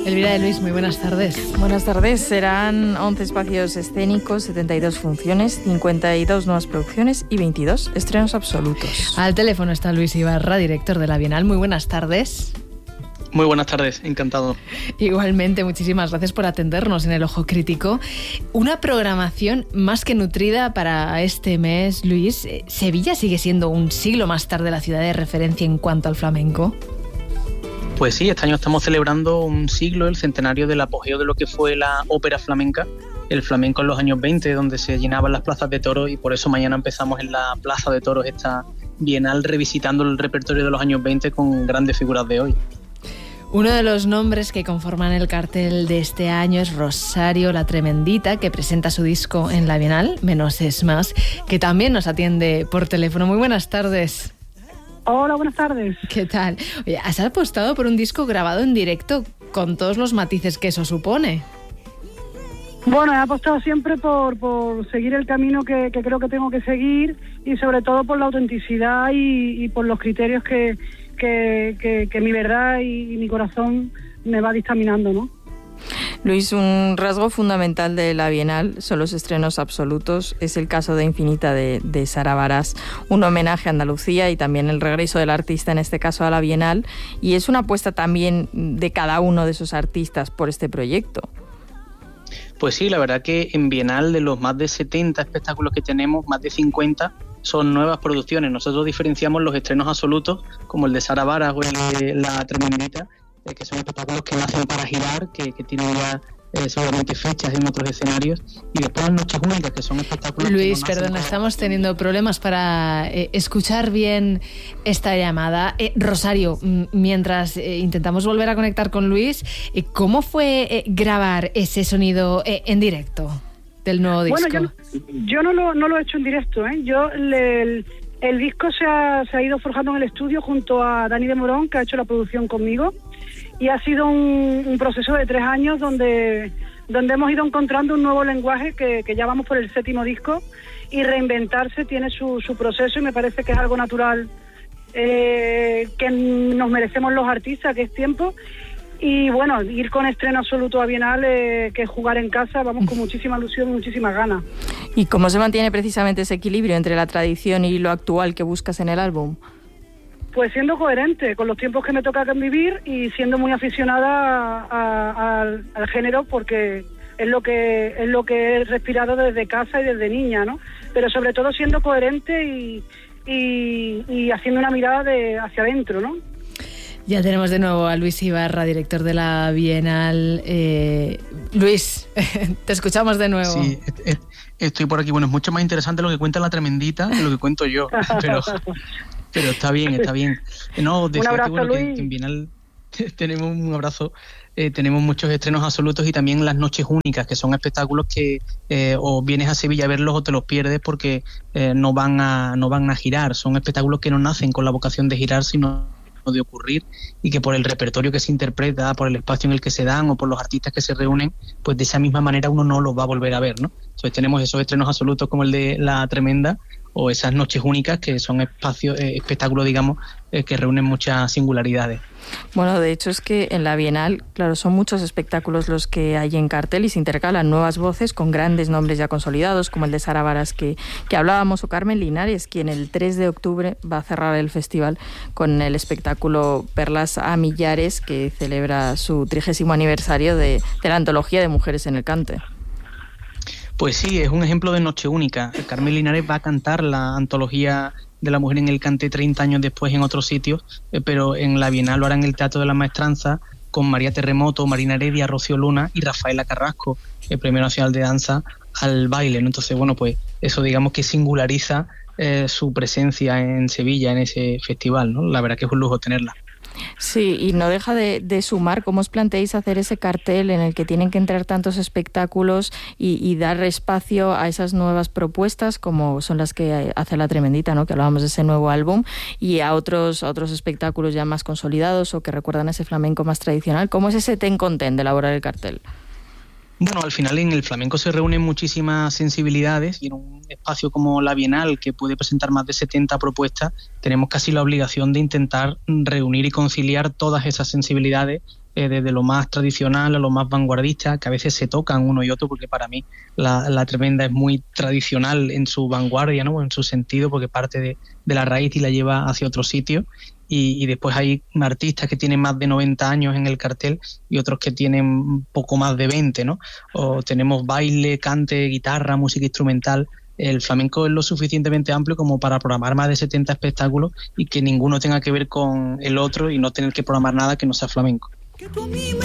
Elvira de Luis, muy buenas tardes. Buenas tardes. Serán 11 espacios escénicos, 72 funciones, 52 nuevas producciones y 22 estrenos absolutos. Al teléfono está Luis Ibarra, director de la Bienal. Muy buenas tardes. Muy buenas tardes, encantado. Igualmente, muchísimas gracias por atendernos en El Ojo Crítico. Una programación más que nutrida para este mes, Luis. ¿Sevilla sigue siendo un siglo más tarde la ciudad de referencia en cuanto al flamenco? Pues sí, este año estamos celebrando un siglo, el centenario del apogeo de lo que fue la ópera flamenca, el flamenco en los años 20, donde se llenaban las plazas de toros, y por eso mañana empezamos en la Plaza de Toros esta Bienal revisitando el repertorio de los años 20 con grandes figuras de hoy. Uno de los nombres que conforman el cartel de este año es Rosario La Tremendita, que presenta su disco en la Bienal, Menos es Más, que también nos atiende por teléfono. Muy buenas tardes. Hola, buenas tardes. ¿Qué tal? Oye, ¿has apostado por un disco grabado en directo con todos los matices que eso supone? Bueno, he apostado siempre por seguir el camino que creo que tengo que seguir, y sobre todo por la autenticidad y por los criterios que mi verdad y mi corazón me va dictaminando, ¿no? Luis, un rasgo fundamental de la Bienal son los estrenos absolutos. Es el caso de Infinita de Sara Barás, un homenaje a Andalucía y también el regreso del artista, en este caso a la Bienal, y es una apuesta también de cada uno de esos artistas por este proyecto. Pues sí, la verdad que en Bienal, de los más de 70 espectáculos que tenemos, más de 50 son nuevas producciones. Nosotros diferenciamos los estrenos absolutos, como el de Sara Barás o el de La Tremendita, que son espectáculos que nacen para girar, que tienen ya seguramente fechas en otros escenarios, y después las noches únicas, que son espectáculos... Luis, que no perdona, estamos teniendo problemas para escuchar bien esta llamada. Rosario, mientras intentamos volver a conectar con Luis, ¿cómo fue grabar ese sonido en directo del nuevo disco? Bueno, yo no lo he hecho en directo, ¿eh? El disco se ha ido forjando en el estudio junto a Dani de Morón, que ha hecho la producción conmigo, y ha sido un proceso de 3 años donde hemos ido encontrando un nuevo lenguaje, que ya vamos por el 7º disco, y reinventarse tiene su proceso, y me parece que es algo natural que nos merecemos los artistas, que es tiempo. Y bueno, ir con estreno absoluto a Bienal, que es jugar en casa, vamos con muchísima ilusión y muchísimas ganas. ¿Y cómo se mantiene precisamente ese equilibrio entre la tradición y lo actual que buscas en el álbum? Pues siendo coherente con los tiempos que me toca vivir y siendo muy aficionada al género, porque es lo que he respirado desde casa y desde niña, ¿no? Pero sobre todo siendo coherente y haciendo una mirada hacia adentro, ¿no? Ya tenemos de nuevo a Luis Ibarra, director de la Bienal. Luis, te escuchamos de nuevo. Sí, estoy por aquí. Bueno, es mucho más interesante lo que cuenta La Tremendita que lo que cuento yo, pero está bien. No, un abrazo, que, Luis. que en Bienal tenemos un abrazo. Tenemos muchos estrenos absolutos y también las noches únicas, que son espectáculos que o vienes a Sevilla a verlos o te los pierdes porque no van a girar. Son espectáculos que no nacen con la vocación de girar, sino de ocurrir, y que por el repertorio que se interpreta, por el espacio en el que se dan o por los artistas que se reúnen, pues de esa misma manera uno no los va a volver a ver, ¿no? Entonces tenemos esos estrenos absolutos como el de La Tremenda, o esas noches únicas, que son espectáculos, digamos, que reúnen muchas singularidades. Bueno, de hecho es que en la Bienal, claro, son muchos espectáculos los que hay en cartel y se intercalan nuevas voces con grandes nombres ya consolidados, como el de Sara Barás que hablábamos, o Carmen Linares, quien el 3 de octubre va a cerrar el festival con el espectáculo Perlas a Millares, que celebra su 30º aniversario de la antología de Mujeres en el Cante. Pues sí, es un ejemplo de noche única. Carmen Linares va a cantar la antología de la mujer en el cante 30 años después en otros sitios, pero en la Bienal lo hará en el Teatro de la Maestranza con María Terremoto, Marina Heredia, Rocío Luna y Rafaela Carrasco, el Premio Nacional de Danza al Baile, ¿no? Entonces, bueno, pues eso digamos que singulariza su presencia en Sevilla en ese festival, ¿no? La verdad que es un lujo tenerla. Sí, y no deja de sumar cómo os planteáis hacer ese cartel en el que tienen que entrar tantos espectáculos y dar espacio a esas nuevas propuestas, como son las que hace La Tremendita, ¿no? Que hablábamos de ese nuevo álbum, y a otros espectáculos ya más consolidados o que recuerdan ese flamenco más tradicional. ¿Cómo es ese ten con ten de elaborar el cartel? Bueno, al final en el flamenco se reúnen muchísimas sensibilidades, y en un espacio como la Bienal, que puede presentar más de 70 propuestas, tenemos casi la obligación de intentar reunir y conciliar todas esas sensibilidades desde lo más tradicional a lo más vanguardista, que a veces se tocan uno y otro, porque para mí la tremenda es muy tradicional en su vanguardia, ¿no? En su sentido, porque parte de la raíz y la lleva hacia otro sitio. Y después hay artistas que tienen más de 90 años en el cartel y otros que tienen poco más de 20, ¿no? O tenemos baile, cante, guitarra, música instrumental. El flamenco es lo suficientemente amplio como para programar más de 70 espectáculos y que ninguno tenga que ver con el otro y no tener que programar nada que no sea flamenco.